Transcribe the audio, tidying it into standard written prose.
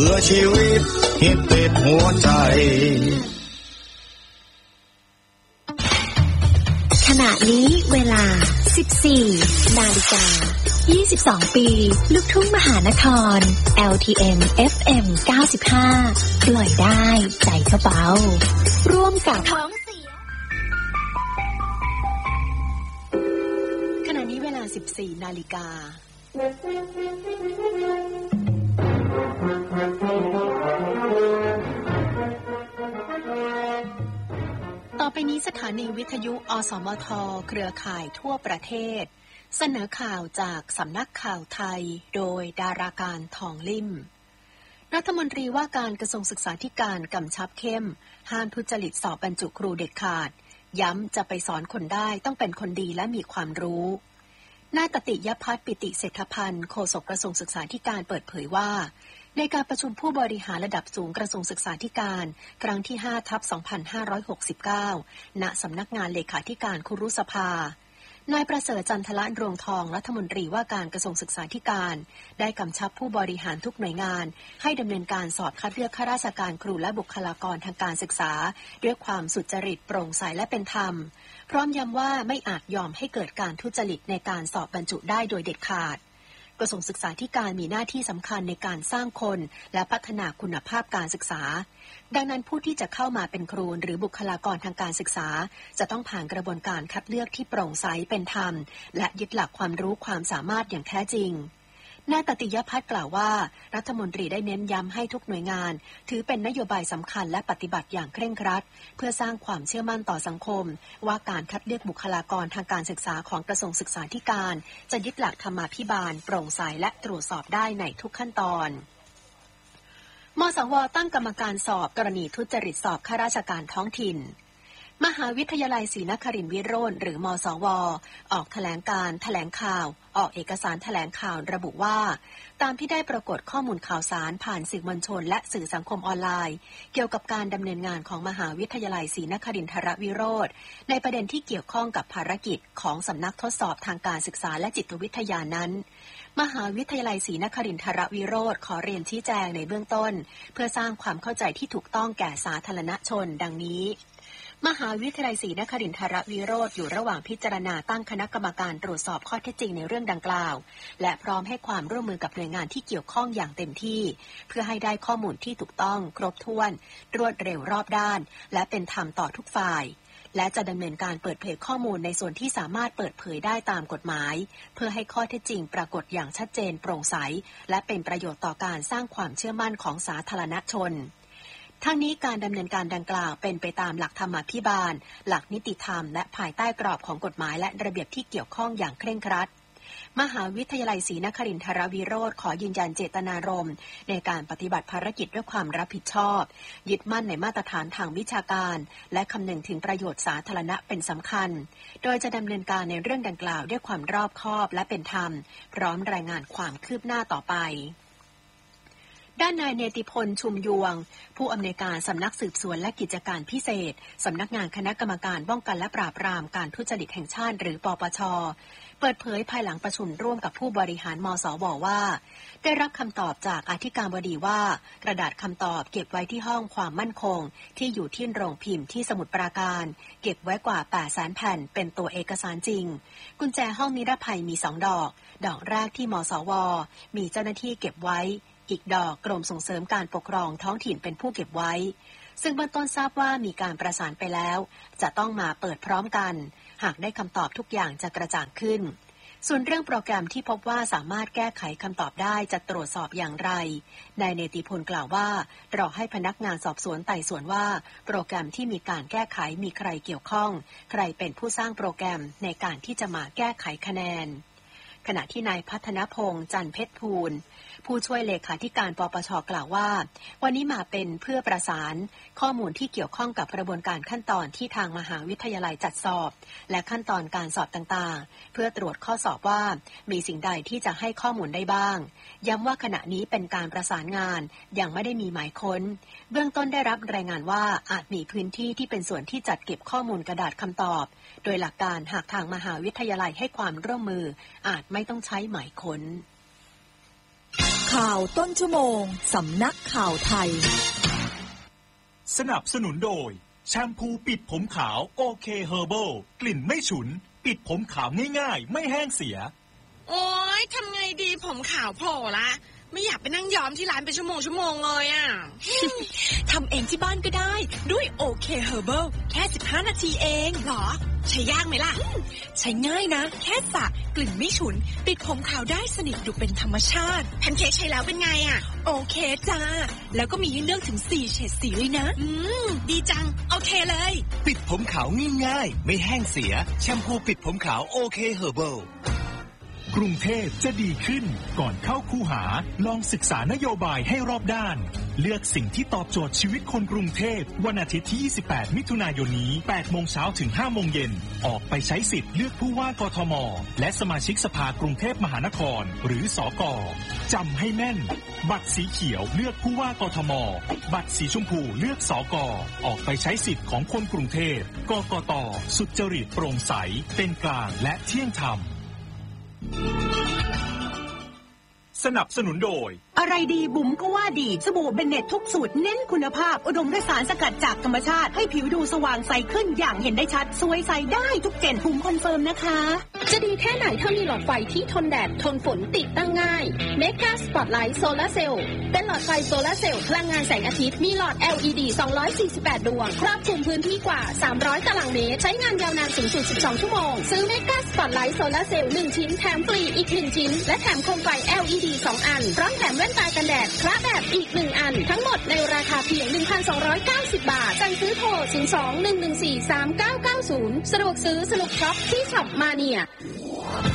พื่อชีวิตฮิตติดหัวใจขณะนี้เวลา 14:22 ปีลูกทุ่งมหานคร LTM FM 95 ปล่อยได้ใจก็เบาร่วมกับท้องเสียขณะนี้เวลา 14:00 น. ต่อไปนี้สถานีวิทยุอสมทเครือข่ายทั่วประเทศเสนอข่าวจากสำนักข่าวไทยโดยดาราการทองลิ่มรัฐมนตรีว่าการกระทรวงศึกษาธิการกำชับเข้มห้ามทุจริตสอบบรรจุครูเด็ดขาดย้ำจะไปสอนคนได้ต้องเป็นคนดีและมีความรู้นายตติยภัทรปิติเศรษฐพันธ์โฆษกกระทรวงศึกษาธิการเปิดเผยว่าในการประชุมผู้บริหารระดับสูงกระทรวงศึกษาธิการครั้งที่ 5/2569 ณ สำนักงานเลขาธิการครุสภานายประเสริฐจันทละรวงทองรัฐมนตรีว่าการกระทรวงศึกษาธิการได้กำชับผู้บริหารทุกหน่วยงานให้ดำเนินการสอบคัดเลือกข้าราชการครูและบุคลากรทางการศึกษาด้วยความสุจริตโปร่งใสและเป็นธรรมพร้อมย้ำว่าไม่อาจยอมให้เกิดการทุจริตในการสอบบรรจุได้โดยเด็ดขาดกระทรวงศึกษาธิการมีหน้าที่สำคัญในการสร้างคนและพัฒนาคุณภาพการศึกษาดังนั้นผู้ที่จะเข้ามาเป็นครูหรือบุคลากรทางการศึกษาจะต้องผ่านกระบวนการคัดเลือกที่โปร่งใสเป็นธรรมและยึดหลักความรู้ความสามารถอย่างแท้จริงนายตติยภัทรกล่าวว่ารัฐมนตรีได้เน้นย้ำให้ทุกหน่วยงานถือเป็นนโยบายสำคัญและปฏิบัติอย่างเคร่งครัดเพื่อสร้างความเชื่อมั่นต่อสังคมว่าการคัดเลือกบุคลากรทางการศึกษาของกระทรวงศึกษาธิการจะยึดหลักธรรมาภิบาลโปร่งใสและตรวจสอบได้ในทุกขั้นตอนมสว.ตั้งกรรมการสอบกรณีทุจริตสอบข้าราชการท้องถิ่นมหาวิทยาลัยศรีนครินทร์วิโรจน์หรือมสว.ออกแถลงข่าวออกเอกสารแถลงข่าวระบุว่าตามที่ได้ปรากฏข้อมูลข่าวสารผ่านสื่อมวลชนและสื่อสังคมออนไลน์เกี่ยวกับการดำเนินงานของมหาวิทยาลัยศรีนครินทรวิโรจน์ในประเด็นที่เกี่ยวข้องกับภารกิจของสำนักทดสอบทางการศึกษาและจิตวิทยานั้นมหาวิทยาลัยศรีนครินทรวิโรจน์ขอเรียนชี้แจงในเบื้องต้นเพื่อสร้างความเข้าใจที่ถูกต้องแก่สาธารณชนดังนี้มหาวิทยาลัยศรีนครินทรวิโรจน์อยู่ระหว่างพิจารณาตั้งคณะกรรมการตรวจสอบข้อเท็จจริงในเรื่องดังกล่าวและพร้อมให้ความร่วมมือกับหน่วยงานที่เกี่ยวข้องอย่างเต็มที่เพื่อให้ได้ข้อมูลที่ถูกต้องครบถ้วนรวดเร็วรอบด้านและเป็นธรรมต่อทุกฝ่ายและจะดำเนินการเปิดเผยข้อมูลในส่วนที่สามารถเปิดเผยได้ตามกฎหมายเพื่อให้ข้อเท็จจริงปรากฏอย่างชัดเจนโปร่งใสและเป็นประโยชน์ต่อการสร้างความเชื่อมั่นของสาธารณชนทั้งนี้การดำเนินการดังกล่าวเป็นไปตามหลักธรรมาภิบาลหลักนิติธรรมและภายใต้กรอบของกฎหมายและระเบียบที่เกี่ยวข้องอย่างเคร่งครัดมหาวิทยาลัยศรีนครินทรวิโรจน์ขอยืนยันเจตนารมณ์ในการปฏิบัติภารกิจด้วยความรับผิดชอบยึดมั่นในมาตรฐานทางวิชาการและคำนึงถึงประโยชน์สาธารณะเป็นสำคัญโดยจะดำเนินการในเรื่องดังกล่าวด้วยความรอบคอบและเป็นธรรมพร้อมรายงานความคืบหน้าต่อไปด้านนายเนติพลชุมยวงผู้อำนวยการสำนักสืบสวนและกิจการพิเศษสำนักงานคณะกรรมการป้องกันและปราบปรามการทุจริตแห่งชาติหรือปปช.เปิดเผยภายหลังประชุมร่วมกับผู้บริหารมสว.ว่าได้รับคำตอบจากอธิการบดีว่ากระดาษคำตอบเก็บไว้ที่ห้องความมั่นคงที่อยู่ที่โรงพิมพ์ที่สมุทรปราการเก็บไว้กว่า 800,000 แผ่นเป็นตัวเอกสารจริงกุญแจห้องนิรภัยมี2 ดอกแรกที่มสว.มีเจ้าหน้าที่เก็บไว้อีกดอกกรมส่งเสริมการปกครองท้องถิ่นเป็นผู้เก็บไว้ซึ่งเบื้องต้นทราบว่ามีการประสานไปแล้วจะต้องมาเปิดพร้อมกันหากได้คำตอบทุกอย่างจะกระจ่างขึ้นส่วนเรื่องโปรแกรมที่พบว่าสามารถแก้ไขคำตอบได้จะตรวจสอบอย่างไรนายเนติพลกล่าวว่ารอให้พนักงานสอบสวนไต่สวนว่าโปรแกรมที่มีการแก้ไขมีใครเกี่ยวข้องใครเป็นผู้สร้างโปรแกรมในการที่จะมาแก้ไขคะแนนขณะที่นายพัฒนพงษ์จันเพชรภูลผู้ช่วยเลขาธิการปปช.กล่าวว่าวันนี้มาเป็นเพื่อประสานข้อมูลที่เกี่ยวข้องกับกระบวนการขั้นตอนที่ทางมหาวิทยาลัยจัดสอบและขั้นตอนการสอบต่างๆเพื่อตรวจข้อสอบว่ามีสิ่งใดที่จะให้ข้อมูลได้บ้างย้ำว่าขณะนี้เป็นการประสานงานยังไม่ได้มีหมายค้นเบื้องต้นได้รับรายงานว่าอาจมีพื้นที่ที่เป็นส่วนที่จัดเก็บข้อมูลกระดาษคำตอบโดยหลักการหากทางมหาวิทยาลัยให้ความร่วมมืออาจไม่ต้องใช้หมายค้นข่าวต้นชั่วโมงสำนักข่าวไทยสนับสนุนโดยแชมพูปิดผมขาวโอเคเฮอร์เบิลกลิ่นไม่ฉุนปิดผมขาวง่ายๆไม่แห้งเสียโอ๊ยทำไงดีผมขาวโผล่ละไม่อยากไปนั่งย้อมที่ร้านเป็นชั่วโมงเลยอ่ะทำเองที่บ้านก็ได้ด้วยโอเคเฮอร์เบิลแค่15นาทีเองหรอใช้ยากไหมล่ะใช้ง่ายนะแค่สระกลิ่นไม่ฉุนปิดผมขาวได้สนิทดูเป็นธรรมชาติแพนเค้กใช้แล้วเป็นไงอ่ะโอเคจ้าแล้วก็มีให้เลือกถึง4เฉดสีเลยนะดีจังโอเคเลยปิดผมขาวง่ายๆไม่แห้งเสียแชมพูปิดผมขาวโอเคเฮอร์เบิลกรุงเทพจะดีขึ้นก่อนเข้าคูหาลองศึกษานโยบายให้รอบด้านเลือกสิ่งที่ตอบโจทย์ชีวิตคนกรุงเทพวันอาทิตย์ที่28มิถุนายนนี้ 8 โมงเช้าถึง 5 โมงเย็นออกไปใช้สิทธิ์เลือกผู้ว่ากทมและสมาชิกสภากรุงเทพมหานครหรือสก.จำให้แม่นบัตรสีเขียวเลือกผู้ว่ากทมบัตรสีชมพูเลือกสก.ออกไปใช้สิทธิ์ของคนกรุงเทพกกต.สุจริตโปร่งใสเป็นกลางและเที่ยงธรรมสนับสนุนโดยอะไรดีบุ๋มก็ว่าดีสบู่เบนเน็ตทุกสูตรเน้นคุณภาพอุดมด้วยสารสกัดจากธรรมชาติให้ผิวดูสว่างใสขึ้นอย่างเห็นได้ชัดสวยใสได้ทุกเจนบุ๋มคอนเฟิร์มนะคะจะดีแค่ไหนถ้ามีหลอดไฟที่ทนแดดทนฝนติดตั้งง่ายเมกาสปอตไลท์โซลาร์เซลล์เป็นหลอดไฟโซลาร์เซลล์พลังงานแสงอาทิตย์มีหลอด LED 248 ดวงครอบคลุมพื้นที่กว่า300ตารางเมตรใช้งานยาวนานสูงสุด12ชั่วโมงซื้อเมกาสปอตไลท์โซลาร์เซลล์1ชิ้นแถมฟรีอีก1ชิ้นและแถมโคมไฟ LED 2 อันพร้อมแถมแว่นตากันแดดคระแบบอีก1อันทั้งหมดในราคาเพียง 1,290 บาทสั่งซื้อโทร 02-114-3990 สะดวกซื้อสนุกช็อปที่ช็อปมาเนีย